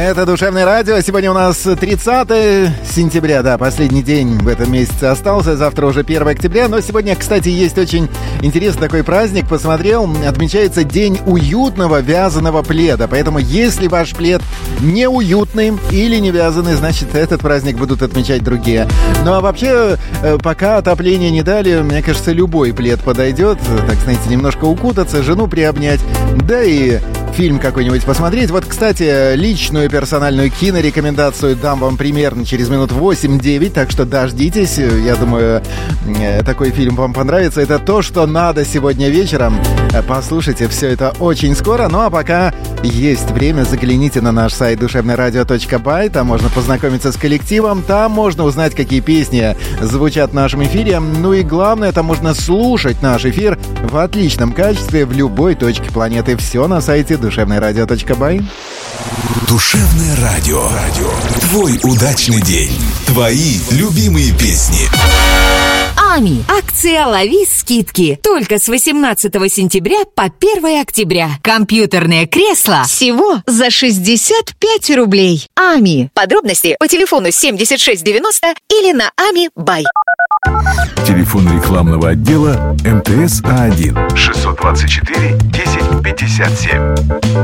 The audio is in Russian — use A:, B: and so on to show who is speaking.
A: Это Душевное радио. Сегодня у нас 30 сентября, да, последний день в этом месяце остался. Завтра уже 1 октября. Но сегодня, кстати, есть очень интересный такой праздник. Посмотрел, отмечается День уютного вязаного пледа. Поэтому, если ваш плед не уютный или не вязаный, значит, этот праздник будут отмечать другие. Ну а вообще, пока отопление не дали, мне кажется, любой плед подойдет. Так, знаете, немножко укутаться, жену приобнять, да и фильм какой-нибудь посмотреть. Вот, кстати, личную персональную кинорекомендацию дам вам примерно через минут 8-9, так что дождитесь. Я думаю, такой фильм вам понравится. Это то, что надо сегодня вечером. Послушайте все это очень скоро. Ну а пока есть время, загляните на наш сайт душевнорадио.бай. Там можно познакомиться с коллективом. Там можно узнать, какие песни звучат в нашем эфире. Ну и главное, там можно слушать наш эфир в отличном качестве в любой точке планеты. Все на сайте душевнорадио.бай.
B: Душевное радио. Твой удачный день. Твои любимые песни.
C: АМИ. Акция «Лови скидки». Только с 18 сентября по 1 октября. Компьютерное кресло всего за 65 рублей. АМИ. Подробности по телефону 7690 или на АМИ Бай.
B: Телефон рекламного отдела МТС А1 624 1057.